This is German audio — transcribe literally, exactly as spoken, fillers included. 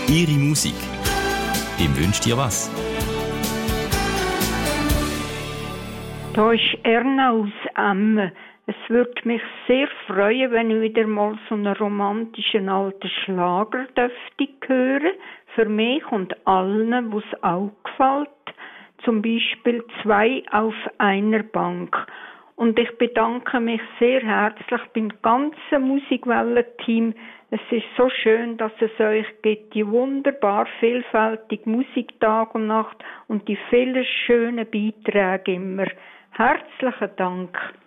Ihre Musik. Im Wünscht dir was? Da ist Erna aus Emmen. Es würde mich sehr freuen, wenn ich wieder mal so einen romantischen alten Schlager dürfte hören. Für mich und allen, was auch gefällt. Zum Beispiel «Zwei auf einer Bank». Und ich bedanke mich sehr herzlich beim ganzen Musikwellen-Team. Es ist so schön, dass es euch gibt, die wunderbar vielfältige Musik Tag und Nacht und die vielen schönen Beiträge immer. Herzlichen Dank.